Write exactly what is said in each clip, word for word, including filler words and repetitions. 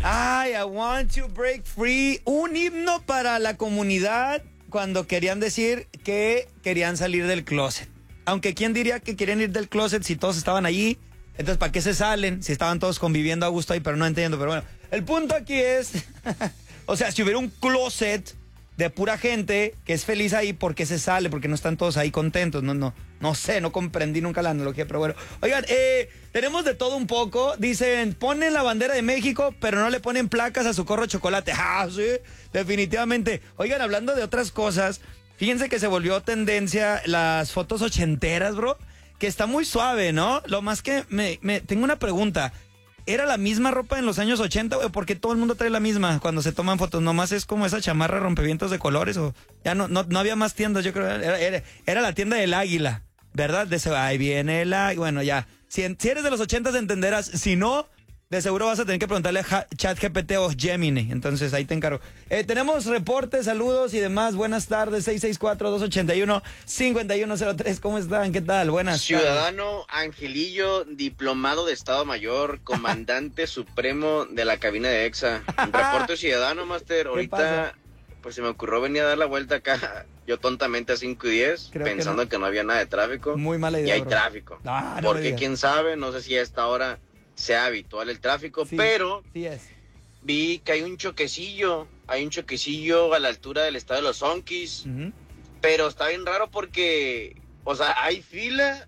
Ay, I want to break free. Un himno para la comunidad cuando querían decir que querían salir del closet. Aunque quién diría que querían ir del closet si todos estaban allí. Entonces, ¿para qué se salen si estaban todos conviviendo a gusto ahí? Pero no entiendo. Pero bueno, el punto aquí es, o sea, si hubiera un closet de pura gente que es feliz ahí, ¿por qué se sale? Porque no están todos ahí contentos. No, no, no sé, no comprendí nunca la analogía, pero bueno. Oigan, eh, tenemos de todo un poco. Dicen, ponen la bandera de México, pero no le ponen placas a Socorro Chocolate. Ah, sí, definitivamente. Oigan, hablando de otras cosas, fíjense que se volvió tendencia las fotos ochenteras, bro. Que está muy suave, ¿no? Lo más que me, me tengo una pregunta. ¿Era la misma ropa en los años ochenta, güey? ¿Por qué todo el mundo trae la misma cuando se toman fotos? ¿Nomás es como esa chamarra rompevientos de colores? ¿O ya no, no, no había más tiendas? Yo creo era, era, era la tienda del Águila, ¿verdad? De ese, ahí viene el Águila. Bueno, ya. Si, si eres de los ochentas entenderás. Si no, de seguro vas a tener que preguntarle a ChatGPT o Gemini. Entonces, ahí te encargo. Eh, tenemos reportes, saludos y demás. Buenas tardes, seis seis cuatro, dos ocho uno, cinco uno cero tres. ¿Cómo están? ¿Qué tal? Buenas Ciudadano tardes. Angelillo, diplomado de Estado Mayor, comandante supremo de la cabina de EXA. Reporte ciudadano, Master. Ahorita, pues se me ocurrió venir a dar la vuelta acá, yo tontamente a cinco y diez, Creo pensando que no. que no había nada de tráfico. Muy mala idea, Y hay bro. tráfico. Ah, no Porque quién sabe, no sé si a esta hora sea habitual el tráfico, sí, pero sí es. Vi que hay un choquecillo, hay un choquecillo a la altura del estadio de los Zonkis, uh-huh. Pero está bien raro porque, o sea, hay fila,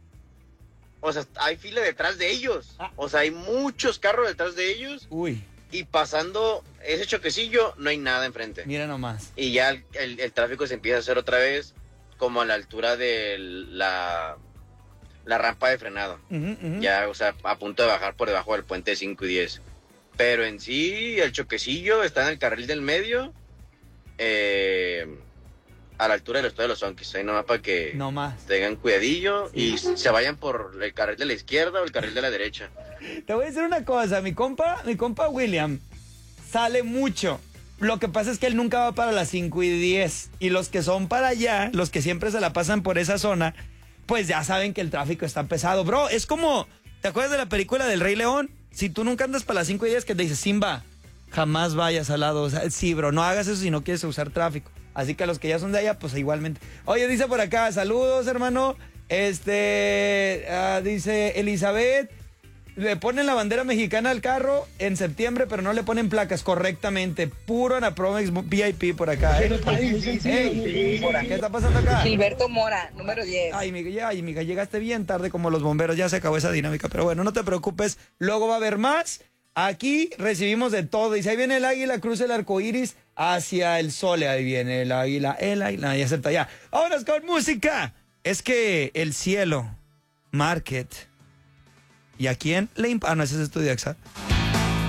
o sea, hay fila detrás de ellos, ah. O sea, hay muchos carros detrás de ellos. Uy. Y pasando ese choquecillo, no hay nada enfrente. Mira nomás. Y ya el, el, el tráfico se empieza a hacer otra vez como a la altura de la... la rampa de frenado, uh-huh, uh-huh. Ya, o sea, a punto de bajar por debajo del puente de cinco y diez. Pero en sí, el choquecillo está en el carril del medio, eh, a la altura del estadio de los Zonkis. Ahí nomás para que no más. tengan cuidadillo, sí. Y se vayan por el carril de la izquierda o el carril de la derecha. Te voy a decir una cosa, mi compa, mi compa William sale mucho. Lo que pasa es que él nunca va para las cinco y diez. Y los que son para allá, los que siempre se la pasan por esa zona, pues ya saben que el tráfico está pesado. Bro, es como, ¿te acuerdas de la película del Rey León? Si tú nunca andas para las cinco y diez, que te dice, Simba, jamás vayas al lado. O sea, sí, bro, no hagas eso si no quieres usar tráfico. Así que a los que ya son de allá, pues igualmente. Oye, dice por acá, saludos, hermano. Este, uh, dice Elizabeth, le ponen la bandera mexicana al carro en septiembre, pero no le ponen placas correctamente. Puro Anapromex V I P por acá, ¿eh? Hey, ¿qué está pasando acá? Gilberto Mora, número diez. Ay, miga, ay, miga, llegaste bien tarde como los bomberos. Ya se acabó esa dinámica, pero bueno, no te preocupes. Luego va a haber más. Aquí recibimos de todo. Dice, ahí viene el águila, cruza el arco iris hacia el sol. Ahí viene el águila, el águila, ya acepta ya. ¡Vámonos con música! Es que el cielo, Market... ¿Y a quién le imp... Ah, no, ese es Estudio Exa.